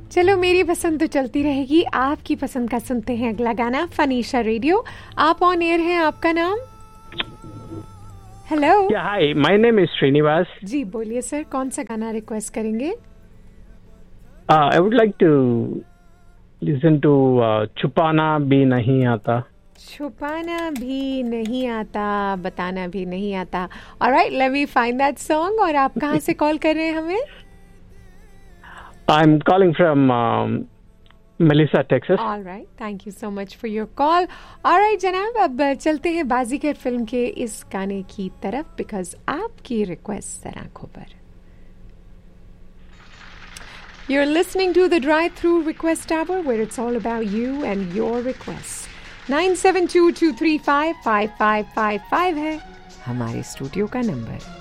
चलो मेरी पसंद तो चलती रहेगी, आपकी पसंद का सुनते हैं अगला गाना। फनीशा रेडियो, आप ऑन एयर हैं, आपका नाम? Hello. Hi, my name is Srinivas. जी बोलिए सर, कौन सा गाना रिक्वेस्ट करेंगे? I would like to listen to छुपाना भी नहीं आता। छुपाना भी नहीं आता, बताना भी नहीं आता। Alright, let me find that song. और आप कहाँ से कॉल कर रहे हैं हमें? I am calling from Melissa, Texas. Alright, thank you so much for your call. Alright जनाब, अब चलते हैं बाजीगर फिल्म के इस गाने की तरफ, बिकॉज आपकी रिक्वेस्ट सर आंखों पर। You're listening to the Drive-Thru Request Hour, where it's all about you and your requests. 9722355555 है हमारे स्टूडियो का नंबर।